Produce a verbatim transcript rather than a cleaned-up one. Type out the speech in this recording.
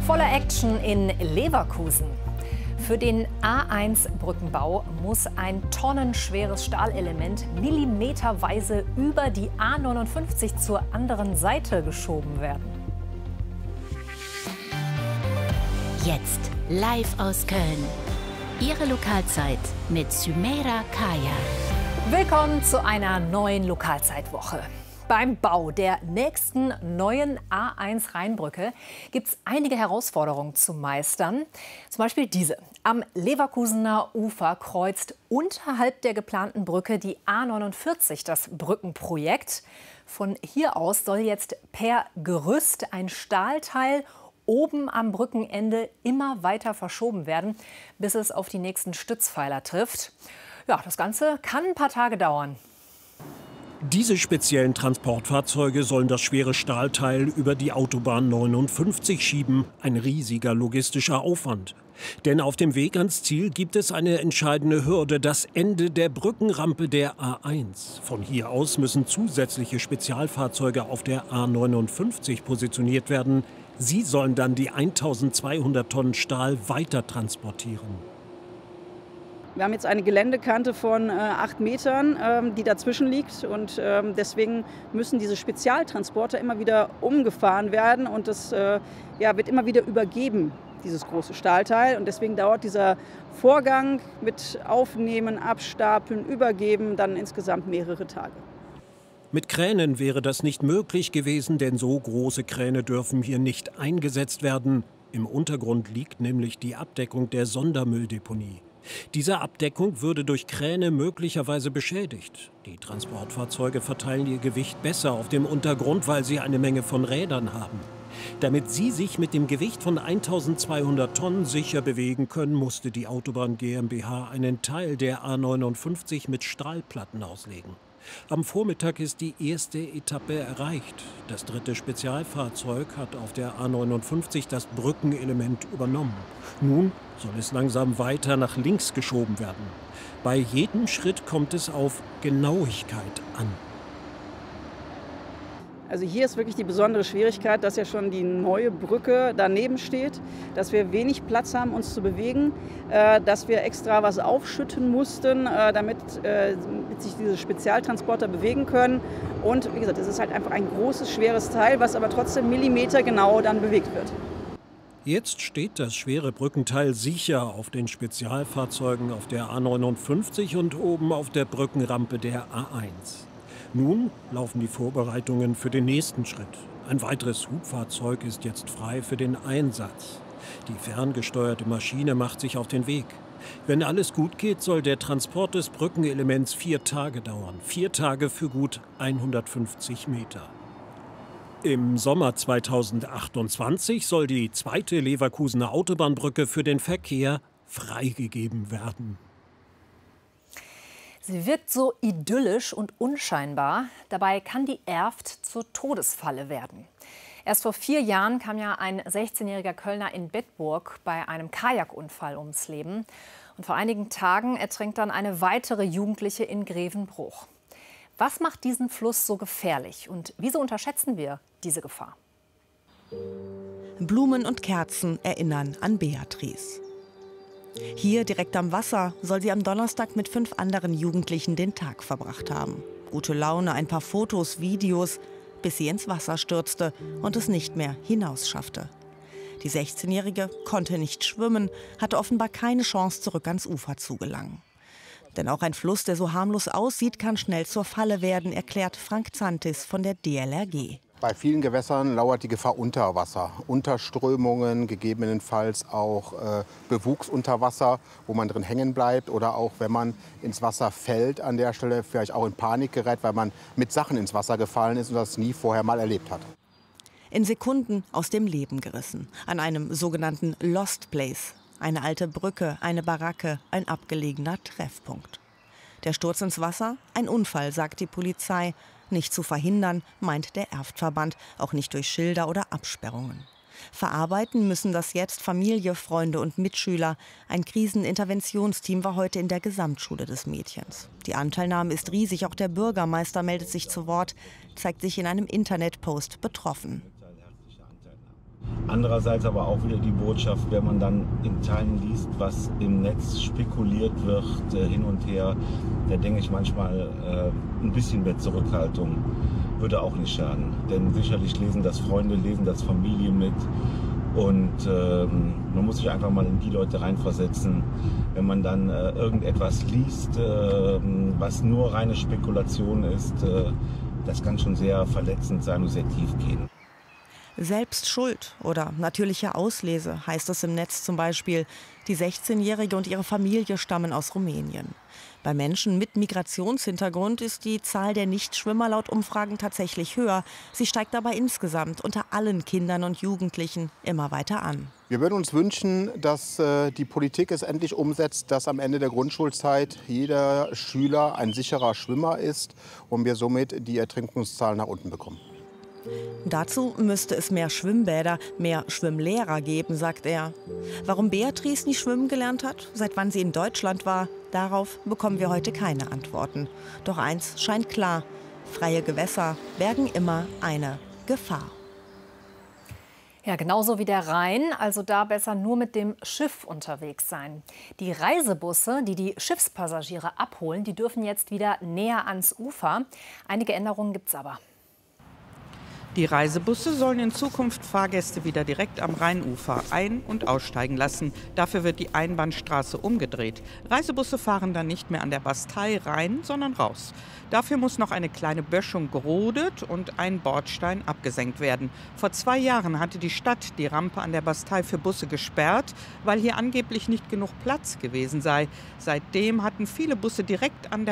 Voller Action in Leverkusen. Für den A eins Brückenbau muss ein tonnenschweres Stahlelement millimeterweise über die A neunundfünfzig zur anderen Seite geschoben werden. Jetzt live aus Köln. Ihre Lokalzeit mit Sümeira Kaya. Willkommen zu einer neuen Lokalzeitwoche. Beim Bau der nächsten neuen A eins Rheinbrücke gibt es einige Herausforderungen zu meistern. Zum Beispiel diese. Am Leverkusener Ufer kreuzt unterhalb der geplanten Brücke die A neunundvierzig das Brückenprojekt. Von hier aus soll jetzt per Gerüst ein Stahlteil oben am Brückenende immer weiter verschoben werden, bis es auf die nächsten Stützpfeiler trifft. Ja, das Ganze kann ein paar Tage dauern. Diese speziellen Transportfahrzeuge sollen das schwere Stahlteil über die Autobahn neunundfünfzig schieben. Ein riesiger logistischer Aufwand. Denn auf dem Weg ans Ziel gibt es eine entscheidende Hürde, das Ende der Brückenrampe der A eins. Von hier aus müssen zusätzliche Spezialfahrzeuge auf der A neunundfünfzig positioniert werden. Sie sollen dann die eintausendzweihundert Tonnen Stahl weiter transportieren. Wir haben jetzt eine Geländekante von äh, acht Metern, ähm, die dazwischen liegt. Und ähm, deswegen müssen diese Spezialtransporter immer wieder umgefahren werden. Und das äh, ja, wird immer wieder übergeben, dieses große Stahlteil. Und deswegen dauert dieser Vorgang mit Aufnehmen, Abstapeln, Übergeben dann insgesamt mehrere Tage. Mit Kränen wäre das nicht möglich gewesen, denn so große Kräne dürfen hier nicht eingesetzt werden. Im Untergrund liegt nämlich die Abdeckung der Sondermülldeponie. Diese Abdeckung würde durch Kräne möglicherweise beschädigt. Die Transportfahrzeuge verteilen ihr Gewicht besser auf dem Untergrund, weil sie eine Menge von Rädern haben. Damit sie sich mit dem Gewicht von eintausendzweihundert Tonnen sicher bewegen können, musste die Autobahn GmbH einen Teil der A neunundfünfzig mit Stahlplatten auslegen. Am Vormittag ist die erste Etappe erreicht. Das dritte Spezialfahrzeug hat auf der A neunundfünfzig das Brückenelement übernommen. Nun soll es langsam weiter nach links geschoben werden. Bei jedem Schritt kommt es auf Genauigkeit an. Also hier ist wirklich die besondere Schwierigkeit, dass ja schon die neue Brücke daneben steht, dass wir wenig Platz haben, uns zu bewegen, äh, dass wir extra was aufschütten mussten, äh, damit, äh, damit sich diese Spezialtransporter bewegen können. Und wie gesagt, es ist halt einfach ein großes, schweres Teil, was aber trotzdem millimetergenau dann bewegt wird. Jetzt steht das schwere Brückenteil sicher auf den Spezialfahrzeugen auf der A neunundfünfzig und oben auf der Brückenrampe der A eins. Nun laufen die Vorbereitungen für den nächsten Schritt. Ein weiteres Hubfahrzeug ist jetzt frei für den Einsatz. Die ferngesteuerte Maschine macht sich auf den Weg. Wenn alles gut geht, soll der Transport des Brückenelements vier Tage dauern. Vier Tage für gut hundertfünfzig Meter. Im Sommer zweitausendachtundzwanzig soll die zweite Leverkusener Autobahnbrücke für den Verkehr freigegeben werden. Sie wirkt so idyllisch und unscheinbar. Dabei kann die Erft zur Todesfalle werden. Erst vor vier Jahren kam ja ein sechzehnjähriger Kölner in Bedburg bei einem Kajakunfall ums Leben. Und vor einigen Tagen ertrinkt dann eine weitere Jugendliche in Grevenbruch. Was macht diesen Fluss so gefährlich und wieso unterschätzen wir diese Gefahr? Blumen und Kerzen erinnern an Beatrice. Hier direkt am Wasser soll sie am Donnerstag mit fünf anderen Jugendlichen den Tag verbracht haben. Gute Laune, ein paar Fotos, Videos, bis sie ins Wasser stürzte und es nicht mehr hinausschaffte. Die sechzehnjährige konnte nicht schwimmen, hatte offenbar keine Chance, zurück ans Ufer zu gelangen. Denn auch ein Fluss, der so harmlos aussieht, kann schnell zur Falle werden, erklärt Frank Zantis von der D L R G. Bei vielen Gewässern lauert die Gefahr unter Wasser. Unterströmungen, gegebenenfalls auch äh, Bewuchs unter Wasser, wo man drin hängen bleibt. Oder auch, wenn man ins Wasser fällt, an der Stelle vielleicht auch in Panik gerät, weil man mit Sachen ins Wasser gefallen ist und das nie vorher mal erlebt hat. In Sekunden aus dem Leben gerissen. An einem sogenannten Lost Place. Eine alte Brücke, eine Baracke, ein abgelegener Treffpunkt. Der Sturz ins Wasser? Ein Unfall, sagt die Polizei. Nicht zu verhindern, meint der Erftverband, auch nicht durch Schilder oder Absperrungen. Verarbeiten müssen das jetzt Familie, Freunde und Mitschüler. Ein Kriseninterventionsteam war heute in der Gesamtschule des Mädchens. Die Anteilnahme ist riesig, auch der Bürgermeister meldet sich zu Wort, zeigt sich in einem Internetpost betroffen. Andererseits aber auch wieder die Botschaft, wenn man dann in Teilen liest, was im Netz spekuliert wird, äh, hin und her, da denke ich manchmal, äh, ein bisschen mehr Zurückhaltung würde auch nicht schaden. Denn sicherlich lesen das Freunde, lesen das Familie mit. Und ähm, man muss sich einfach mal in die Leute reinversetzen, wenn man dann äh, irgendetwas liest, äh, was nur reine Spekulation ist. Äh, das kann schon sehr verletzend sein und sehr tief gehen. Selbst Schuld oder natürliche Auslese heißt es im Netz zum Beispiel. Die sechzehnjährige und ihre Familie stammen aus Rumänien. Bei Menschen mit Migrationshintergrund ist die Zahl der Nichtschwimmer laut Umfragen tatsächlich höher. Sie steigt aber insgesamt unter allen Kindern und Jugendlichen immer weiter an. Wir würden uns wünschen, dass äh, die Politik es endlich umsetzt, dass am Ende der Grundschulzeit jeder Schüler ein sicherer Schwimmer ist und wir somit die Ertrinkungszahlen nach unten bekommen. Dazu müsste es mehr Schwimmbäder, mehr Schwimmlehrer geben, sagt er. Warum Beatrice nie schwimmen gelernt hat, seit wann sie in Deutschland war, darauf bekommen wir heute keine Antworten. Doch eins scheint klar: freie Gewässer bergen immer eine Gefahr. Ja, genauso wie der Rhein, also da besser nur mit dem Schiff unterwegs sein. Die Reisebusse, die die Schiffspassagiere abholen, die dürfen jetzt wieder näher ans Ufer. Einige Änderungen gibt es aber. Die Reisebusse sollen in Zukunft Fahrgäste wieder direkt am Rheinufer ein- und aussteigen lassen. Dafür wird die Einbahnstraße umgedreht. Reisebusse fahren dann nicht mehr an der Bastei rein, sondern raus. Dafür muss noch eine kleine Böschung gerodet und ein Bordstein abgesenkt werden. Vor zwei Jahren hatte die Stadt die Rampe an der Bastei für Busse gesperrt, weil hier angeblich nicht genug Platz gewesen sei. Seitdem hatten viele Busse direkt an der